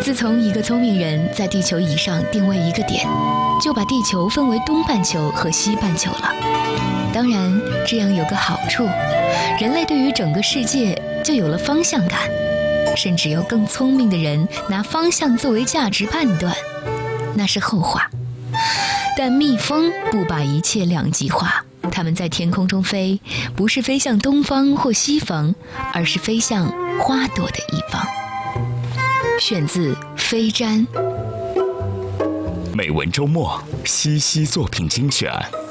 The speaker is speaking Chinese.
自从一个聪明人在地球仪上定位一个点，就把地球分为东半球和西半球了。当然，这样有个好处，人类对于整个世界就有了方向感，甚至有更聪明的人拿方向作为价值判断，那是后话。但蜜蜂不把一切两极化，它们在天空中飞，不是飞向东方或西方，而是飞向花朵的一方。选自《飞毡》。 美文周末，西西作品精选。